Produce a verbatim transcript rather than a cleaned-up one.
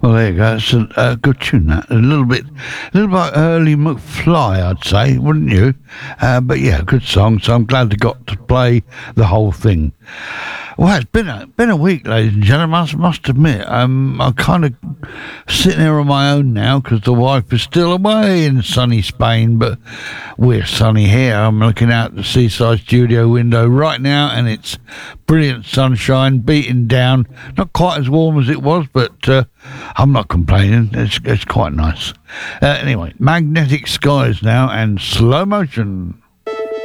Well, there you go. It's a, a good tune, that. A little bit, a little bit early McFly, I'd say, wouldn't you? Uh, but yeah, good song. So I'm glad they got to play the whole thing. Well, it's been a been a week, ladies and gentlemen. I must, must admit, um, I'm kind of sitting here on my own now because the wife is still away in sunny Spain, but we're sunny here. I'm looking out the seaside studio window right now, and it's brilliant sunshine beating down. Not quite as warm as it was, but uh, I'm not complaining. It's it's quite nice. Uh, anyway, Magnetic Skies now and Slow Motion.